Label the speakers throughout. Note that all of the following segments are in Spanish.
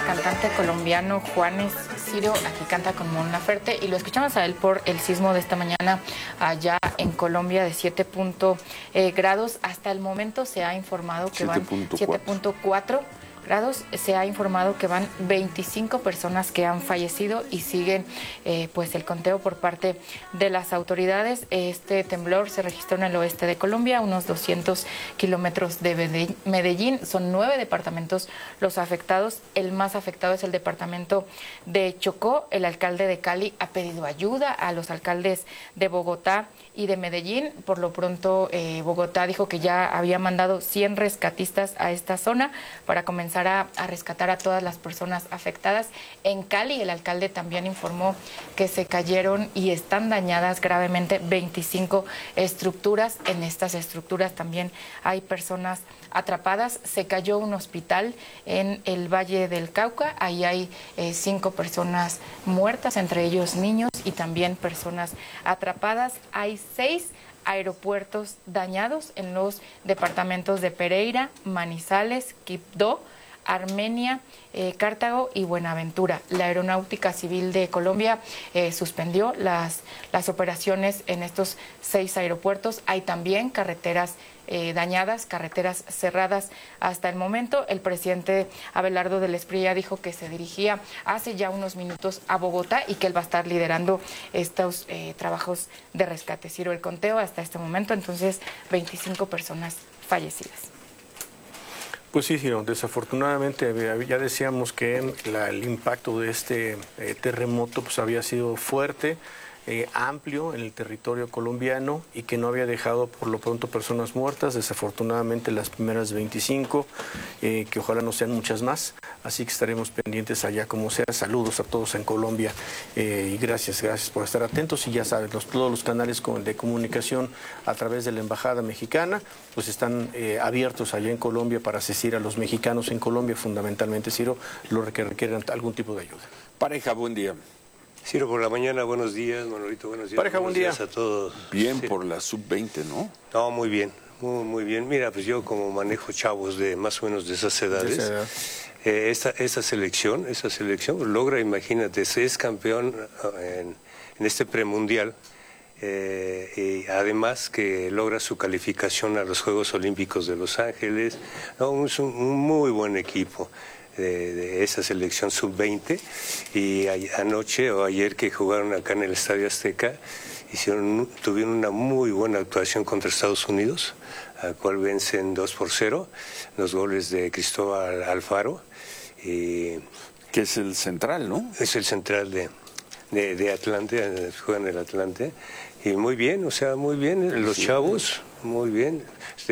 Speaker 1: cantante colombiano Juanes Ciro, aquí canta con Mon Laferte, y lo escuchamos a él por el sismo de esta mañana allá en Colombia de 7 grados. Hasta el momento se ha informado que van 7.4 grados. Se ha informado que van 25 personas que han fallecido y siguen pues el conteo por parte de las autoridades. Este temblor se registró en el oeste de Colombia, unos 200 kilómetros de Medellín. Son 9 departamentos los afectados. El más afectado es el departamento de Chocó. El alcalde de Cali ha pedido ayuda a los alcaldes de Bogotá y de Medellín. Por lo pronto, Bogotá dijo que ya había mandado 100 rescatistas a esta zona para comenzar a rescatar a todas las personas afectadas. En Cali, el alcalde también informó que se cayeron y están dañadas gravemente 25 estructuras. En estas estructuras también hay personas atrapadas. Se cayó un hospital en el Valle del Cauca. Ahí hay 5 personas muertas, entre ellos niños y también personas atrapadas. Hay 6 aeropuertos dañados en los departamentos de Pereira, Manizales, Quibdó, Armenia, Cartago y Buenaventura. La Aeronáutica Civil de Colombia suspendió las operaciones en estos 6 aeropuertos. Hay también carreteras dañadas, carreteras cerradas hasta el momento. El presidente Abelardo del Espriella dijo que se dirigía hace ya unos minutos a Bogotá y que él va a estar liderando estos trabajos de rescate. Ciro, el conteo hasta este momento, entonces 25 personas fallecidas.
Speaker 2: Pues sí, Ciro, desafortunadamente ya decíamos que el impacto de este terremoto pues había sido fuerte, amplio en el territorio colombiano y que no había dejado por lo pronto personas muertas. Desafortunadamente las primeras 25, que ojalá no sean muchas más, así que estaremos pendientes allá como sea. Saludos a todos en Colombia y gracias por estar atentos. Y ya sabes, todos los canales de comunicación a través de la Embajada Mexicana pues están abiertos allá en Colombia para asistir a los mexicanos en Colombia, fundamentalmente, Ciro, los que requieran algún tipo de ayuda.
Speaker 3: Pareja, buen día.
Speaker 4: Ciro, por la mañana, buenos días, Manolito, buenos días.
Speaker 2: Pareja, buen día.
Speaker 4: Buenos días a todos.
Speaker 3: Bien
Speaker 4: Sí.
Speaker 3: por la sub-20, ¿no?
Speaker 4: No, muy bien, muy bien. Mira, pues yo como manejo chavos de más o menos de esas edades, esa selección logra, imagínate, es campeón en este premundial, y además que logra su calificación a los Juegos Olímpicos de Los Ángeles. No, es un muy buen equipo de esa selección sub-20, y anoche o ayer que jugaron acá en el Estadio Azteca tuvieron una muy buena actuación contra Estados Unidos, al cual vencen 2-0, los goles de Cristóbal Alfaro, que
Speaker 3: es el central, ¿no?
Speaker 4: Es el central de Atlante, juega en el Atlante, y muy bien, o sea, muy bien, los chavos, muy bien,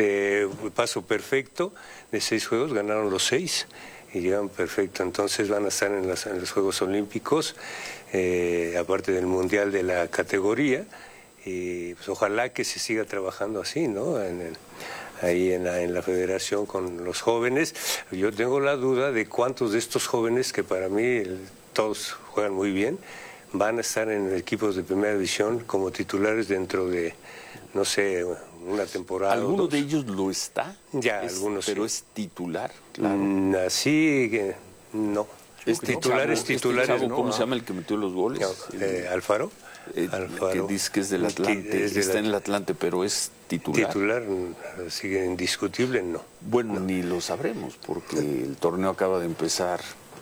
Speaker 4: paso perfecto, de 6 juegos ganaron los 6, y llegan perfecto. Entonces van a estar en los Juegos Olímpicos, aparte del Mundial de la categoría, y pues ojalá que se siga trabajando así, ¿no? Ahí en la federación con los jóvenes. Yo tengo la duda de cuántos de estos jóvenes, que para mí todos juegan muy bien, van a estar en equipos de primera división como titulares dentro de, no sé, una temporada.
Speaker 3: ¿Alguno de ellos lo está?
Speaker 4: Ya, algunos
Speaker 3: pero
Speaker 4: sí.
Speaker 3: ¿Es titular? Claro.
Speaker 4: Así que no.
Speaker 3: Es titular,
Speaker 4: ¿no?
Speaker 3: ¿Cómo se llama el que metió los goles?
Speaker 4: Alfaro.
Speaker 3: Que dice que es del Atlante, está en el Atlante, pero es titular.
Speaker 4: Titular, sigue indiscutible, no.
Speaker 3: Bueno, ni lo sabremos, porque el torneo acaba de empezar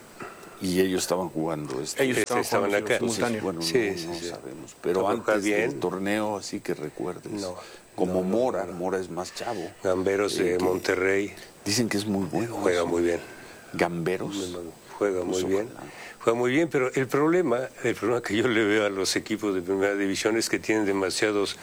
Speaker 3: y ellos estaban jugando.
Speaker 4: Ellos estaban acá.
Speaker 3: Entonces, bueno,
Speaker 4: sí,
Speaker 3: no sabemos. Pero antes del torneo, así que recuerdes. Como Mora es más chavo.
Speaker 4: Gamberos de Monterrey.
Speaker 3: Dicen que es muy bueno.
Speaker 4: Juega muy bien.
Speaker 3: Gamberos.
Speaker 4: Juega muy bien. Juega muy bien, pero el problema que yo le veo a los equipos de primera división es que tienen demasiados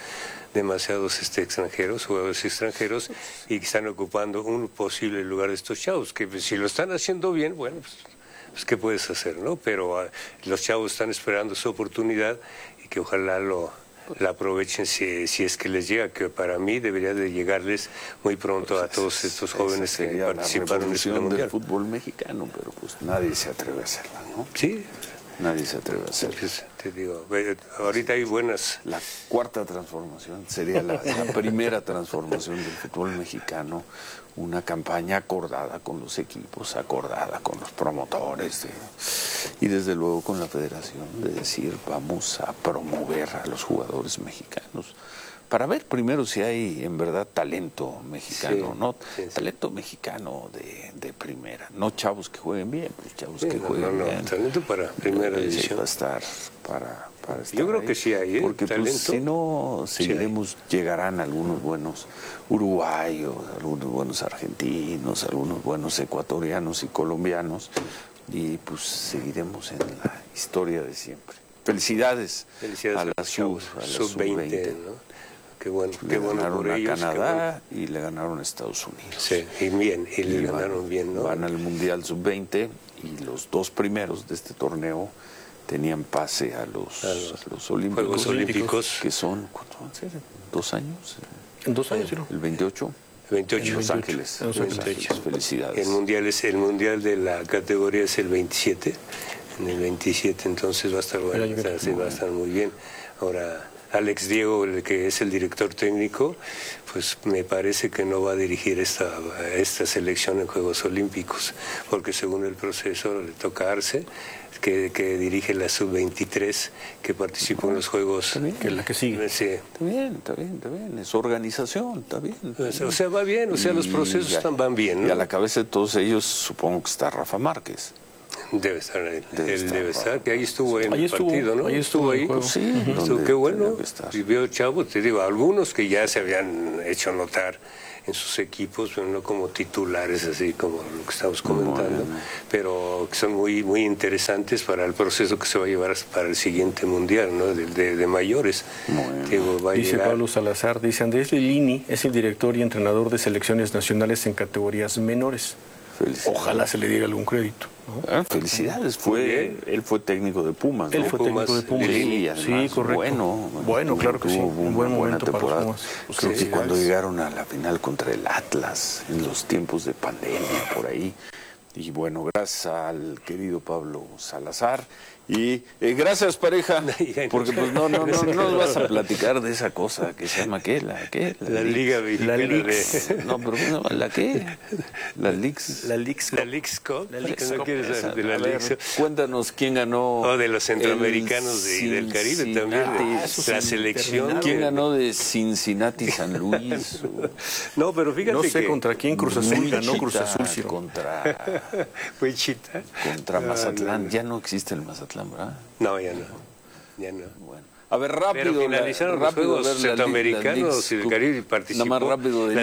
Speaker 4: extranjeros, jugadores extranjeros, y que están ocupando un posible lugar de estos chavos, que si lo están haciendo bien, bueno, pues ¿qué puedes hacer, no? Pero los chavos están esperando su oportunidad y que ojalá la aprovechen si es que les llega, que para mí debería de llegarles muy pronto a todos estos jóvenes que participaron en el Mundial.
Speaker 3: Del fútbol mexicano, pero pues nadie se atreve a hacerla, ¿no?
Speaker 4: Sí,
Speaker 3: Nadie se atreve a hacerlo.
Speaker 4: Pues, te digo, ahorita hay buenas...
Speaker 3: La cuarta transformación sería la primera transformación del fútbol mexicano, una campaña acordada con los equipos, acordada con los promotores y desde luego con la federación, de decir vamos a promover a los jugadores mexicanos para ver primero si hay en verdad talento mexicano,
Speaker 4: Sí,
Speaker 3: ¿no?
Speaker 4: sí.
Speaker 3: Talento mexicano de primera, no chavos que jueguen bien, pues chavos que jueguen bien.
Speaker 4: Talento para primera división.
Speaker 3: Va a estar para estar
Speaker 4: Yo creo
Speaker 3: ahí.
Speaker 4: que sí hay,
Speaker 3: porque
Speaker 4: talento.
Speaker 3: pues, si no seguiremos, llegarán algunos buenos uruguayos, algunos buenos argentinos, algunos buenos ecuatorianos y colombianos, y pues seguiremos en la historia de siempre. Felicidades a la sub-20,
Speaker 4: ¿no? Qué bueno,
Speaker 3: le ganaron
Speaker 4: por
Speaker 3: a
Speaker 4: ellos,
Speaker 3: Canadá y le ganaron a Estados Unidos.
Speaker 4: Sí, y bien, y le ganaron bien, ¿no?
Speaker 3: Van al Mundial Sub-20 y los dos primeros de este torneo tenían pase a los Olímpicos,
Speaker 4: Juegos Olímpicos,
Speaker 3: que son, ¿cuánto van a ser? ¿2 años?
Speaker 2: En 2 años, ¿sí?
Speaker 3: El 28.
Speaker 4: 28.
Speaker 3: En Los Ángeles.
Speaker 2: En Los Ángeles.
Speaker 3: 28. Felicidades.
Speaker 4: El mundial de la categoría es el 27. En el 27, entonces va a estar bueno, va a estar muy bien. Ahora, Alex Diego, el que es el director técnico, pues me parece que no va a dirigir esta selección en Juegos Olímpicos, porque según el proceso le toca a Arce, que dirige la sub-23, que participó en los Juegos.
Speaker 2: Que es la que sigue.
Speaker 4: Sí.
Speaker 3: Está bien. Es organización, está bien.
Speaker 4: O sea, va bien, o sea, los procesos van bien, ¿no?
Speaker 3: Y a la cabeza de todos ellos supongo que está Rafa Márquez.
Speaker 4: Debe estar, debe estar, que ahí estuvo en
Speaker 2: Ahí
Speaker 4: el partido, ¿no?
Speaker 2: ahí estuvo ahí.
Speaker 3: Pues sí, donde
Speaker 4: Qué bueno,
Speaker 3: tenía que estar.
Speaker 4: vivió Chavo, te digo, algunos que ya se habían hecho notar en sus equipos, pero no como titulares, así como lo que estamos comentando, pero que son muy muy interesantes para el proceso que se va a llevar para el siguiente mundial, ¿no? De mayores. Digo, va a
Speaker 2: Dice
Speaker 4: llegar...
Speaker 2: Pablo Salazar, dice Andrés Lilini es el director y entrenador de selecciones nacionales en categorías menores. Ojalá se le diera algún crédito, ¿no?
Speaker 3: Felicidades, él fue técnico de Pumas,
Speaker 2: Él
Speaker 3: ¿no?
Speaker 2: fue técnico de Pumas.
Speaker 3: Sí,
Speaker 2: correcto. Bueno, claro que sí.
Speaker 3: Tuvo
Speaker 2: Un buen momento para los
Speaker 3: temporada.
Speaker 2: Pumas.
Speaker 3: Creo que cuando llegaron a la final contra el Atlas, en los tiempos de pandemia, por ahí. Y bueno, gracias al querido Pablo Salazar. Y gracias, pareja, porque pues no nos vas a platicar de esa cosa que se llama ¿qué?
Speaker 4: La Liga Mexicana de...
Speaker 3: No, pero no, ¿la qué? La Leagues.
Speaker 4: La Leagues Cup. ¿No quieres saber de la Leagues Cup?
Speaker 3: Cuéntanos quién ganó.
Speaker 4: O de los centroamericanos y del Caribe también. La selección.
Speaker 3: ¿Quién ganó de Cincinnati San Luis?
Speaker 4: No, pero fíjate
Speaker 2: no sé
Speaker 4: que...
Speaker 2: contra quién Cruz Azul ganó Cruz Azul. Sí.
Speaker 3: Contra Mazatlán. Ya no existe el Mazatlán, ¿verdad?
Speaker 4: No, ya no.
Speaker 3: Bueno. A ver, rápido.
Speaker 4: Pero finalizaron los Juegos Centroamericanos y del Caribe y participó
Speaker 3: nada más rápido de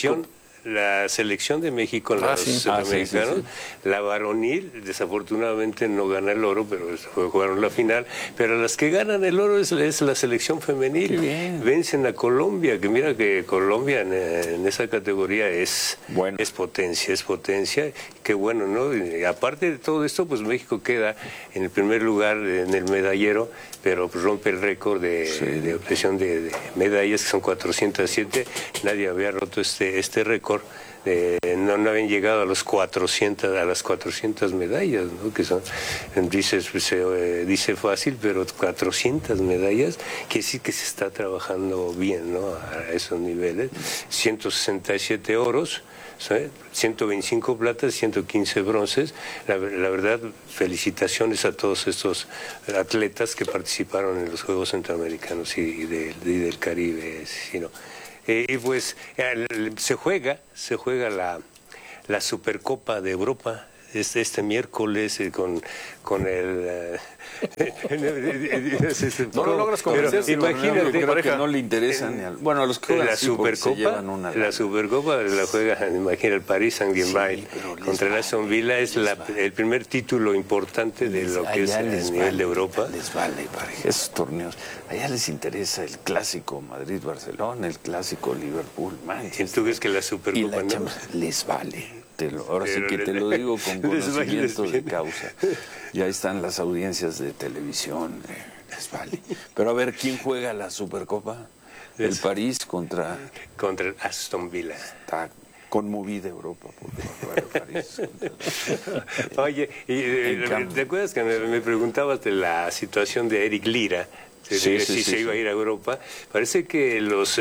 Speaker 4: la selección de México en los Centroamericanos. Sí. La varonil, desafortunadamente no gana el oro, pero jugaron la final. Pero las que ganan el oro es la selección femenil. Vencen a Colombia, que mira que Colombia en esa categoría es potencia. Qué bueno, ¿no? Y aparte de todo esto, pues México queda en el primer lugar en el medallero, pero pues rompe el récord de obtención de medallas, que son 407. Nadie había roto este récord. No habían llegado a las 400 medallas, ¿no? Que son, dice fácil, pero 400 medallas, que sí que se está trabajando bien, ¿no? A esos niveles. 167 oros, ¿sí? 125 platas, 115 bronces. La verdad, felicitaciones a todos estos atletas que participaron en los Juegos Centroamericanos y del Caribe, ¿no? Y pues se juega la Supercopa de Europa este miércoles con el
Speaker 2: no lo logras convencer,
Speaker 4: imagínate,
Speaker 3: creo que no le interesa ni al, bueno, a los que
Speaker 4: la Supercopa la juega, imagina, el Paris Saint-Germain contra el Aston Villa. Es el primer título importante de lo que es a nivel de Europa.
Speaker 3: Les vale, pareja, esos torneos. Allá les interesa el clásico Madrid-Barcelona, el clásico Liverpool-Manchester.
Speaker 4: ¿Tú crees que la Supercopa no?
Speaker 3: Les vale. Ahora sí que te lo digo con conocimiento de causa. Ya están las audiencias de televisión, les vale. Pero a ver, ¿quién juega la Supercopa? El París contra
Speaker 4: el Aston Villa.
Speaker 3: Está conmovida Europa por París.
Speaker 4: Oye, ¿te acuerdas que me preguntabas de la situación de Eric Lira? Si se iba a ir a Europa. Parece que los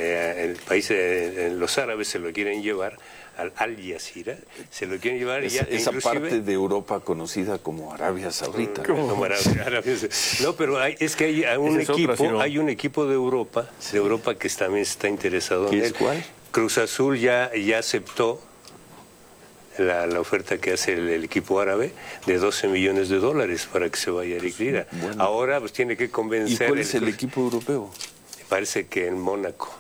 Speaker 4: los árabes se lo quieren llevar al Jazeera, se lo quieren llevar
Speaker 3: esa parte de Europa conocida como Arabia Saudita.
Speaker 4: Como Arabia. No, pero es que hay un equipo de Europa que también está interesado en él.
Speaker 3: ¿Cuál?
Speaker 4: Cruz Azul ya aceptó la oferta que hace el equipo árabe de $12 millones para que se vaya Eric Lira. Bueno. Ahora pues tiene que convencer.
Speaker 3: ¿Y cuál es el equipo europeo?
Speaker 4: Parece que en Mónaco.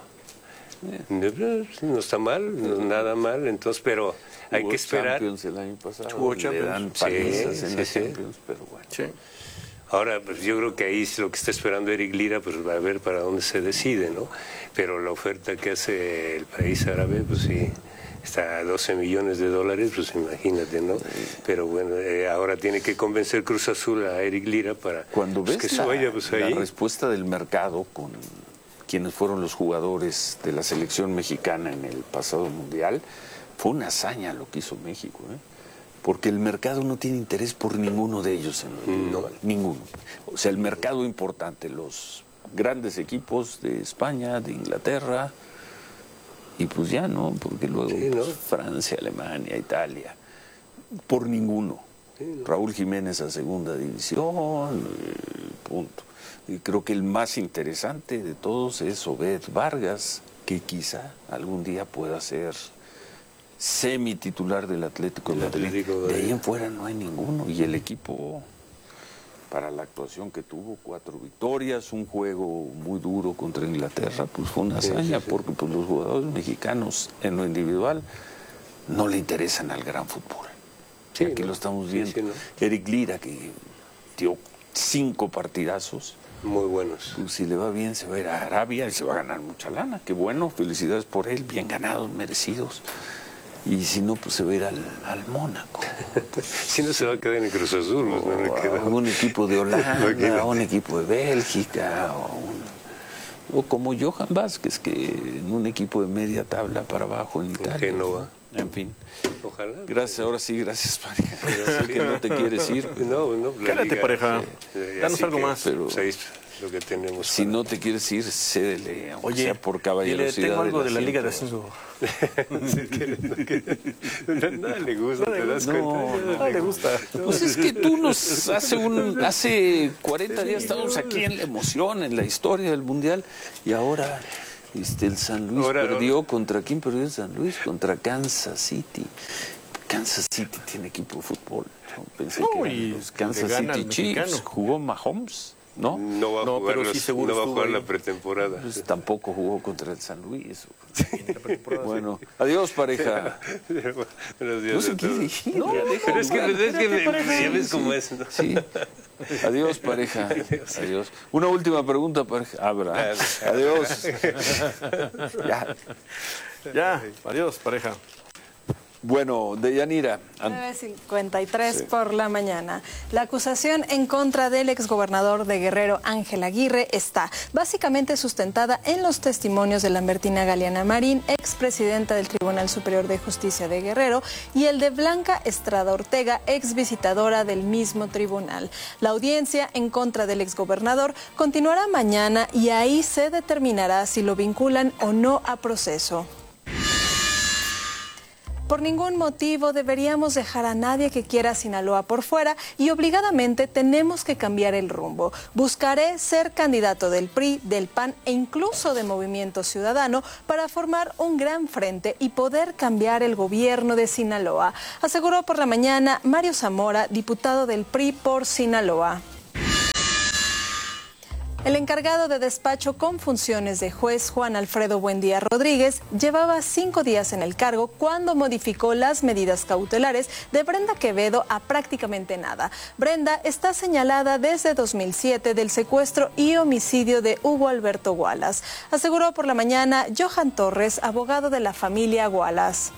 Speaker 4: No está mal, nada mal, entonces, pero hay que esperar.
Speaker 3: Champions el año pasado, le dan palizas en la Champions, pero bueno. Sí.
Speaker 4: Ahora, pues yo creo que ahí es lo que está esperando Eric Lira, pues va a ver para dónde se decide, ¿no? Pero la oferta que hace el país árabe, pues sí, está a $12 millones, pues imagínate, ¿no? Pero bueno, ahora tiene que convencer Cruz Azul a Eric Lira para
Speaker 3: cuando ves
Speaker 4: que se vaya, pues ahí.
Speaker 3: La respuesta del mercado con quienes fueron los jugadores de la selección mexicana en el pasado mundial, fue una hazaña lo que hizo México, porque el mercado no tiene interés por ninguno de ellos en lo individual, ninguno. O sea, el mercado importante, los grandes equipos de España, de Inglaterra, y pues ya no, porque luego Francia, Alemania, Italia, por ninguno. Raúl Jiménez a segunda división, punto. Y creo que el más interesante de todos es Obed Vargas, que quizá algún día pueda ser semi-titular del Atlético de Madrid. De ahí en fuera no hay ninguno. Y el equipo, para la actuación que tuvo, 4 victorias, un juego muy duro contra Inglaterra, pues fue una hazaña, porque pues, los jugadores mexicanos en lo individual no le interesan al gran fútbol. Sí, aquí lo estamos viendo. Eric Lira, que dio 5 partidazos.
Speaker 4: Muy buenos.
Speaker 3: Pues, si le va bien, se va a ir a Arabia y se va a ganar mucha lana. Qué bueno, felicidades por él, bien ganados, merecidos. Y si no, pues se va a ir al Mónaco.
Speaker 4: Si no, se va a quedar en Cruz Azul.
Speaker 3: A un equipo de Holanda, a un equipo de Bélgica, o como Johan Vázquez, que en un equipo de media tabla para abajo en Italia.
Speaker 4: Génova.
Speaker 3: En fin.
Speaker 4: Ojalá.
Speaker 3: Gracias, ahora sí, gracias, pareja. Sé que no te quieres ir.
Speaker 4: No.
Speaker 2: Quédate, pareja. Danos algo más.
Speaker 3: Pero
Speaker 4: lo que tenemos.
Speaker 3: Si no te quieres ir, cédele.
Speaker 2: Oye,
Speaker 3: sea por caballerosidad.
Speaker 2: Tengo algo de la Liga de Ascenso.
Speaker 4: Nada le gusta, ¿te das cuenta?
Speaker 2: Nada le gusta.
Speaker 3: Pues es que tú hace 40 días estábamos aquí en la emoción, en la historia del Mundial, y ahora el San Luis perdió. ¿Contra quién perdió el San Luis? Contra Kansas City. Kansas City tiene equipo de fútbol. Pensé que Kansas City Chiefs. ¿Jugó Mahomes? ¿No?
Speaker 4: No va a jugar, pero sí seguro no va a jugar la pretemporada.
Speaker 3: Pues tampoco jugó contra el San Luis. Bueno, adiós, pareja.
Speaker 4: Buenos días.
Speaker 3: No se quiere ir.
Speaker 4: Pero es que ya ves cómo es, ¿no?
Speaker 3: Sí. Adiós, pareja. Adiós. Una última pregunta, pareja. Adiós.
Speaker 2: Ya, adiós, pareja.
Speaker 3: Bueno, Deyanira.
Speaker 5: 9:53 por la mañana. La acusación en contra del exgobernador de Guerrero, Ángel Aguirre, está básicamente sustentada en los testimonios de Lambertina Galeana Marín, expresidenta del Tribunal Superior de Justicia de Guerrero, y el de Blanca Estrada Ortega, exvisitadora del mismo tribunal. La audiencia en contra del exgobernador continuará mañana y ahí se determinará si lo vinculan o no a proceso. Por ningún motivo deberíamos dejar a nadie que quiera Sinaloa por fuera y obligadamente tenemos que cambiar el rumbo. Buscaré ser candidato del PRI, del PAN e incluso de Movimiento Ciudadano para formar un gran frente y poder cambiar el gobierno de Sinaloa, aseguró por la mañana Mario Zamora, diputado del PRI por Sinaloa. El encargado de despacho con funciones de juez Juan Alfredo Buendía Rodríguez llevaba 5 días en el cargo cuando modificó las medidas cautelares de Brenda Quevedo a prácticamente nada. Brenda está señalada desde 2007 del secuestro y homicidio de Hugo Alberto Wallace, aseguró por la mañana Johan Torres, abogado de la familia Wallace.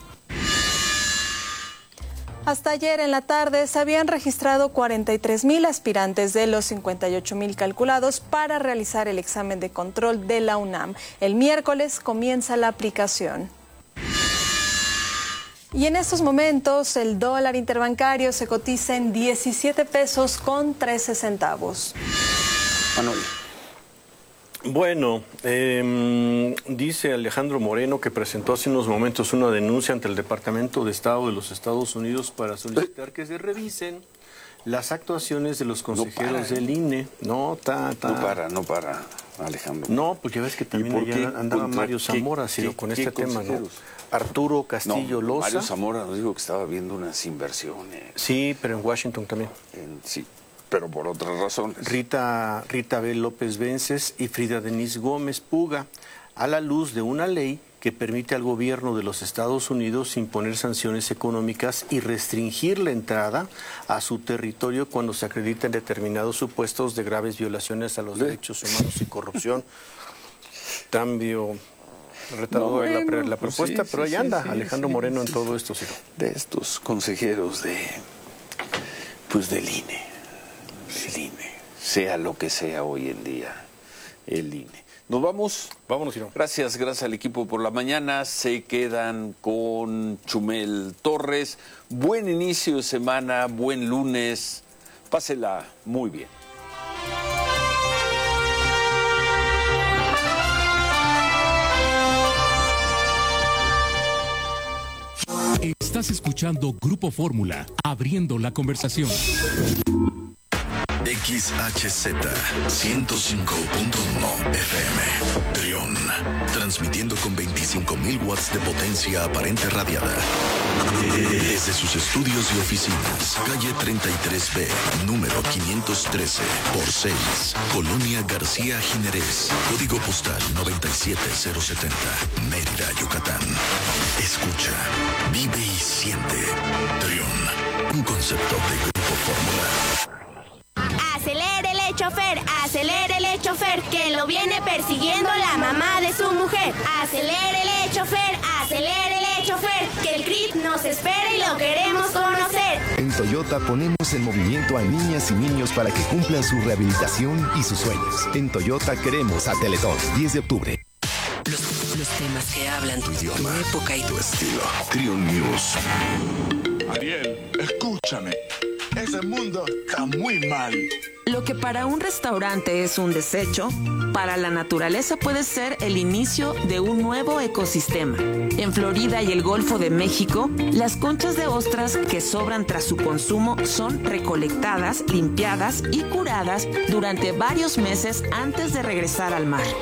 Speaker 5: Hasta ayer en la tarde se habían registrado 43,000 aspirantes de los 58,000 calculados para realizar el examen de control de la UNAM. El miércoles comienza la aplicación. Y en estos momentos el dólar interbancario se cotiza en 17 pesos con 13 centavos.
Speaker 3: Manuel.
Speaker 2: Bueno, dice Alejandro Moreno que presentó hace unos momentos una denuncia ante el Departamento de Estado de los Estados Unidos para solicitar que se revisen las actuaciones de los consejeros del INE. No para, Alejandro. No, pues ya ves que también allá andaba Mario Zamora, con este tema, ¿no? Arturo Castillo Loza.
Speaker 3: Mario Zamora nos dijo que estaba viendo unas inversiones.
Speaker 2: Sí, pero en Washington también.
Speaker 3: Sí, pero por otras razones.
Speaker 2: Rita B. López Vences y Frida Denise Gómez Puga, a la luz de una ley que permite al gobierno de los Estados Unidos imponer sanciones económicas y restringir la entrada a su territorio cuando se acrediten determinados supuestos de graves violaciones a los derechos humanos y corrupción. Cambio retador la propuesta, pero ahí anda Alejandro Moreno en todo esto, Ciro.
Speaker 3: De estos consejeros del INE. El INE, sea lo que sea hoy en día, el INE. ¿Nos vamos?
Speaker 2: Vámonos, Ciro.
Speaker 3: Gracias al equipo por la mañana. Se quedan con Chumel Torres. Buen inicio de semana, buen lunes. Pásela muy bien.
Speaker 6: Estás escuchando Grupo Fórmula, abriendo la conversación.
Speaker 7: XHZ 105.1 FM Trión, transmitiendo con 25,000 watts de potencia aparente radiada desde sus estudios y oficinas, calle 33B, número 513 por 6, Colonia García Jiménez, código postal 97070, Mérida, Yucatán. Escucha, vive y siente. Trión, un concepto de Grupo Fórmula.
Speaker 8: Acelérele, chofer, que lo viene persiguiendo la mamá de su mujer. Acelérele, chofer, que el CRIT nos espera y lo queremos conocer.
Speaker 9: En Toyota ponemos en movimiento a niñas y niños para que cumplan su rehabilitación y sus sueños. En Toyota queremos a Teletón, 10 de octubre.
Speaker 10: Los temas que hablan tu idioma, tu época y tu estilo.
Speaker 7: Trión News.
Speaker 11: Ariel, escúchame. Ese mundo está muy mal.
Speaker 12: Lo que para un restaurante es un desecho, para la naturaleza puede ser el inicio de un nuevo ecosistema. En Florida y el Golfo de México, las conchas de ostras que sobran tras su consumo son recolectadas, limpiadas y curadas durante varios meses antes de regresar al mar.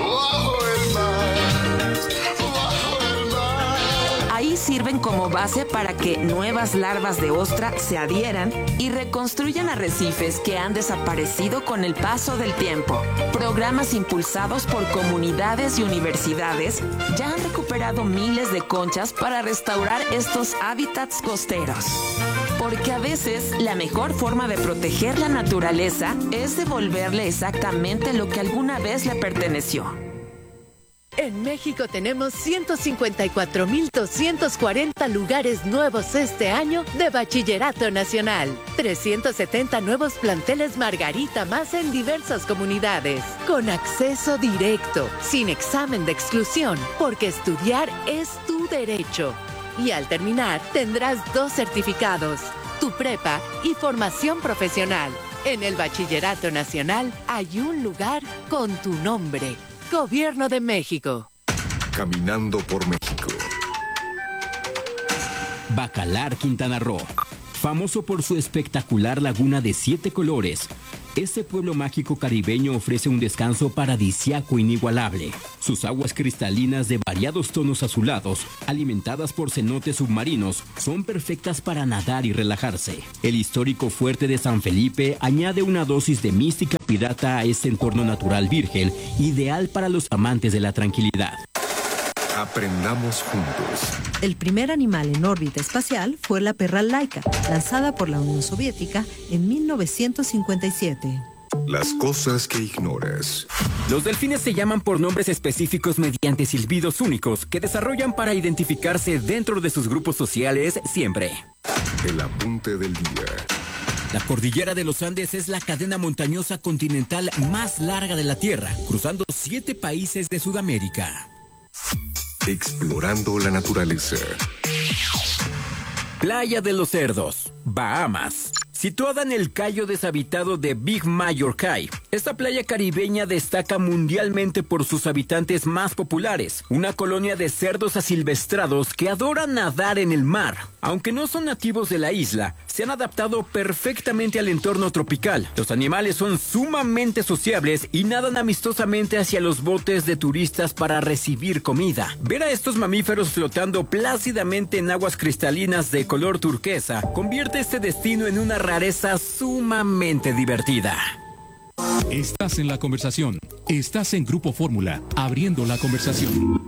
Speaker 12: Ahí sirven como base para que nuevas larvas de ostra se adhieran y reconstruyan arrecifes que han desaparecido con el paso del tiempo. Programas impulsados por comunidades y universidades ya han recuperado miles de conchas para restaurar estos hábitats costeros. Porque a veces la mejor forma de proteger la naturaleza es devolverle exactamente lo que alguna vez le perteneció.
Speaker 13: En México tenemos 154,240 lugares nuevos este año de Bachillerato Nacional. 370 nuevos planteles Margarita más en diversas comunidades. Con acceso directo, sin examen de exclusión, porque estudiar es tu derecho. Y al terminar, tendrás 2 certificados, tu prepa y formación profesional. En el Bachillerato Nacional hay un lugar con tu nombre. Gobierno de México.
Speaker 9: Caminando por México.
Speaker 6: Bacalar, Quintana Roo. Famoso por su espectacular laguna de 7 colores, este pueblo mágico caribeño ofrece un descanso paradisíaco inigualable. Sus aguas cristalinas de variados tonos azulados, alimentadas por cenotes submarinos, son perfectas para nadar y relajarse. El histórico fuerte de San Felipe añade una dosis de mística pirata a este entorno natural virgen, ideal para los amantes de la tranquilidad.
Speaker 9: Aprendamos juntos.
Speaker 14: El primer animal en órbita espacial fue la perra Laika, lanzada por la Unión Soviética en 1957.
Speaker 9: Las cosas que ignoras.
Speaker 15: Los delfines se llaman por nombres específicos mediante silbidos únicos que desarrollan para identificarse dentro de sus grupos sociales siempre.
Speaker 9: El apunte del día.
Speaker 15: La cordillera de los Andes es la cadena montañosa continental más larga de la Tierra, cruzando 7 países de Sudamérica.
Speaker 9: Explorando la naturaleza.
Speaker 15: Playa de los Cerdos, Bahamas. Situada en el cayo deshabitado de Big Major Cay, esta playa caribeña destaca mundialmente por sus habitantes más populares, una colonia de cerdos asilvestrados que adoran nadar en el mar. Aunque no son nativos de la isla, se han adaptado perfectamente al entorno tropical. Los animales son sumamente sociables y nadan amistosamente hacia los botes de turistas para recibir comida. Ver a estos mamíferos flotando plácidamente en aguas cristalinas de color turquesa convierte este destino en una rareza sumamente divertida.
Speaker 16: Estás en la conversación. Estás en Grupo Fórmula, abriendo la conversación.